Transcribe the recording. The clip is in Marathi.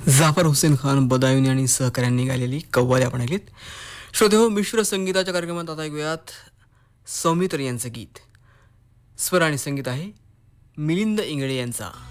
जाफर हुसेन खान बदायुनी आणि सहकाऱ्यांनी गायलेली कव्वाली आपण ऐकलीत. श्रोतेहो, मिश्र संगीताच्या कार्यक्रमात आता ऐकूयात सौमित्र यांचं गीत. स्वर आणि संगीत आहे मिलिंद इंगळे यांचा.